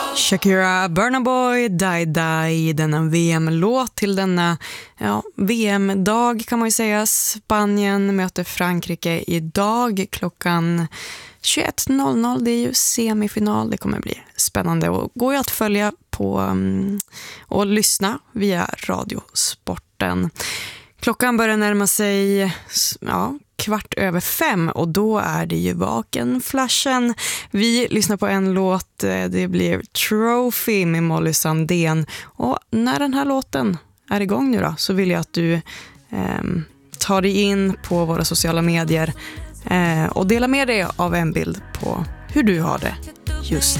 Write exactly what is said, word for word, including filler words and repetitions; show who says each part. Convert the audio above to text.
Speaker 1: Shakira, Burna Boy, Die Die, denna V M-låt till denna ja, V M-dag kan man ju säga. Spanien möter Frankrike idag klockan tjugoett noll noll. Det är ju semifinal, det kommer bli spännande och går ju att följa på um, och lyssna via Radiosporten. Klockan börjar närma sig ja, kvart över fem och då är det ju Vakenflashen. Vi lyssnar på en låt, det blir Trophy med Molly Sandén. Och när den här låten är igång nu då så vill jag att du eh, tar dig in på våra sociala medier eh, och delar med dig av en bild på hur du har det just